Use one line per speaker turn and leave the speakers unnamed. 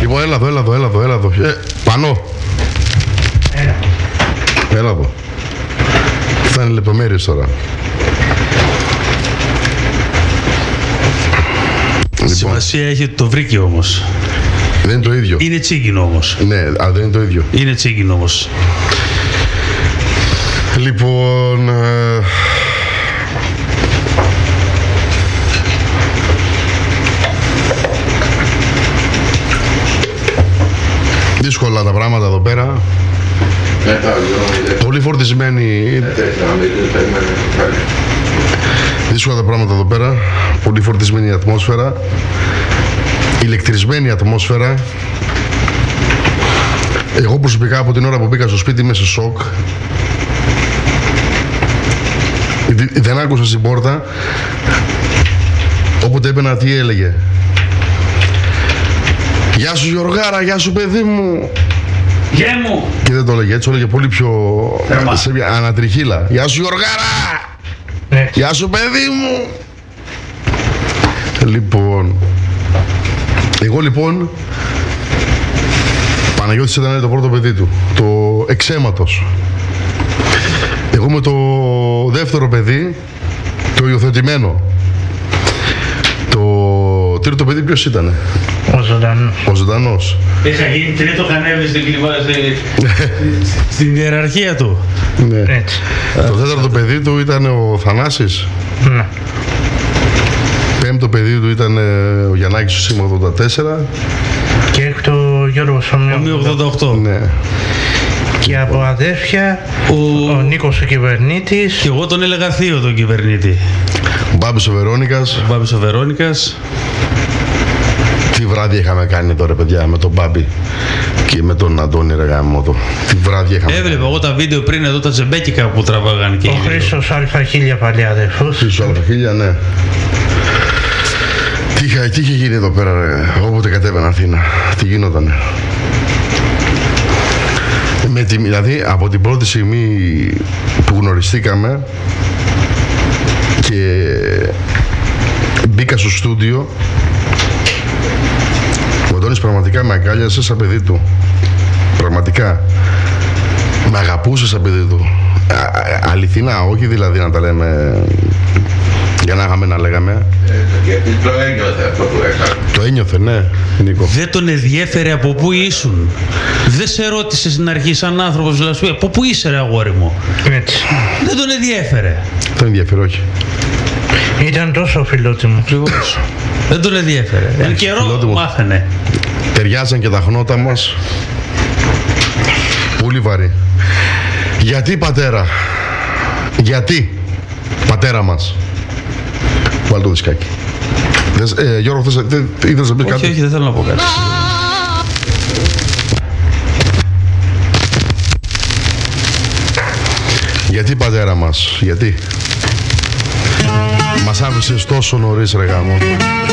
Λοιπόν, έλα εδώ. Πανώ. Έλα εδώ. Θα είναι λεπτομέρειες τώρα.
Σημασία έχει ότι το βρήκε όμως.
Δεν είναι το ίδιο.
Είναι τσίγκινο όμως.
Ναι, αλλά δεν είναι το ίδιο.
Είναι τσίγκινο όμως.
Λοιπόν... δύσκολα τα πράγματα εδώ πέρα. Πολύ φορτισμένη. Δύσκολα τα πράγματα εδώ πέρα. Πολύ φορτισμένη η ατμόσφαιρα. Ηλεκτρισμένη η ατμόσφαιρα. Εγώ προσωπικά από την ώρα που μπήκα στο σπίτι είμαι σε σοκ. Δεν άκουσα στην πόρτα. Όποτε έμπαινα τι έλεγε. Γεια σου Γιωργάρα, γεια σου παιδί μου.
Γεια μου.
Και δεν το έλεγε έτσι, το έλεγε πολύ πιο... σε μια ανατριχύλα. Γεια σου Γιωργάρα. Γεια σου παιδί μου. Λοιπόν... εγώ λοιπόν... Παναγιώτης ήταν το πρώτο παιδί του. Το εξαίματος. Εγώ με το δεύτερο παιδί, το υιοθετημένο. Το τρίτο παιδί ποιος ήτανε? Ο ζωντανός.
Είχα γίνει τρίτο κανέβη στην ιεραρχία του.
Ναι. Το τέταρτο παιδί του ήταν ο Θανάσης.
Ναι.
Πέμπτο παιδί του ήταν ο Γιαννάκης ο Σήμα 84.
Και έκτο ο Γιώργος Ομοίου
88.
Ναι.
Και από αδέρφια ο Νίκος ο Κυβερνήτης.
Και εγώ τον έλεγα θείο τον Κυβερνήτη.
Ο Μπάμπης ο Βερόνικας.
Μπάμπης ο Βερόνικας.
Τι βράδυ είχαμε κάνει τώρα παιδιά με τον Μπάμπη και με τον Αντώνη ρε γάμο. Τι βράδυ είχαμε.
Έβλεπα εγώ τα βίντεο πριν εδώ τα τζεμπέκικα που τραβάγαν και
ο Χρήστος Α1000 παλιά αδερφός.
Χρήστος Α1000, ναι. Τι είχε γίνει εδώ πέρα ρε, όποτε κατέβαινα Αθήνα, τι γινότανε. Δηλαδή από την πρώτη στιγμή που γνωριστήκαμε και μπήκα στο στούντιο, ο Αντώνης πραγματικά με αγκάλιασε σαν παιδί του. Πραγματικά. Με αγαπούσε σαν παιδί του. Αληθινά, όχι δηλαδή να τα λέμε για να είχαμε να λέγαμε.
Γιατί το ένιωθε αυτό που έκανε.
Το ένιωθε, ναι, Νίκο.
Δεν τον ενδιέφερε από πού ήσουν. Δεν σε ρώτησε στην αρχή σαν άνθρωπος, δηλαδή, από πού είσαι ρε αγόρι μου.
Έτσι.
Δεν τον ενδιέφερε.
Τον ενδιαφέρει, όχι.
Ήταν τόσο φιλότιμο.
Δεν τον ενδιέφερε. Εν καιρό μάθαινε.
Ταιριάζαν και τα χνότα μας. Πολύ βαρύ. Γιατί πατέρα? Γιατί πατέρα μας? Βάλε το δισκάκι. Γιώργο, ήθελες να πεις κάτι?
Όχι, δεν θέλω να πω κάτι.
Γιατί πατέρα μας? Γιατί? Μας άφησες τόσο νωρίς ρε γάμο.